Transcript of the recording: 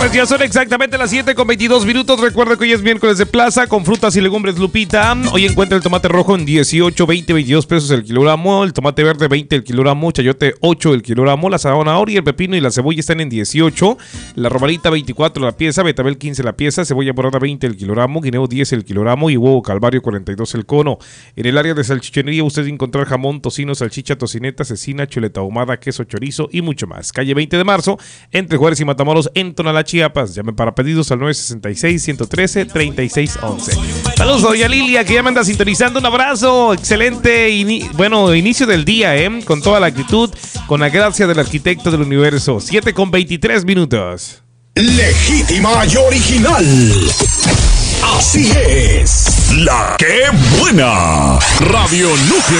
Pues ya son exactamente las 7:22. Recuerda que hoy es miércoles de plaza con frutas y legumbres Lupita. Hoy encuentra el tomate rojo en 18, 20, 22 pesos el kilogramo. El tomate verde 20 el kilogramo. Chayote 8 el kilogramo. La zanahoria, el pepino y la cebolla están en 18. La romarita 24 la pieza. Betabel 15 la pieza. Cebolla morada 20 el kilogramo. Guineo 10 el kilogramo. Y huevo calvario 42 el cono. En el área de salchichonería usted encontrar jamón, tocino, salchicha, tocineta, cecina, chuleta ahumada, queso, chorizo y mucho más. Calle 20 de marzo, entre Juárez y Matamoros, en Tonalá, Chiapas. Llame para pedidos al 966-113-3611. Saludos a doña Lilia, que ya me anda sintonizando. Un abrazo, excelente inicio del día, con toda la actitud, con la gracia del arquitecto del universo. 7:23. Legítima y original. Así es. La que buena. Radio Núcleo.